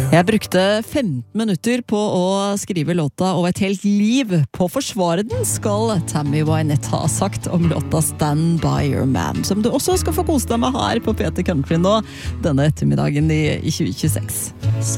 Jeg brukte 15 minutter på å skrive låta, og et helt liv på å forsvare den, skal Tammy Wynette ha sagt om låta Stand By Your Man, som du også skal få kose deg med her på P3 Country nå, denne ettermiddagen i 2026.